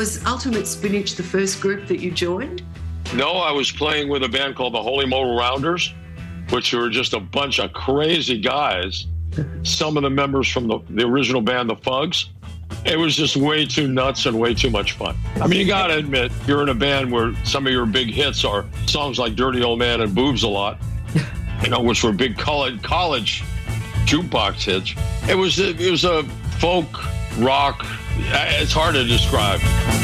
Was Ultimate Spinach the first group that you joined? No, I was playing with a band called the Holy Modal Rounders, which were just a bunch of crazy guys. Some of the members from the original band, the Fugs. It was just way too nuts and way too much fun. I mean, you got to admit, you're in a band where some of your big hits are songs like Dirty Old Man and Boobs a Lot, which were big college jukebox hits. It was a folk rock. It's hard to describe.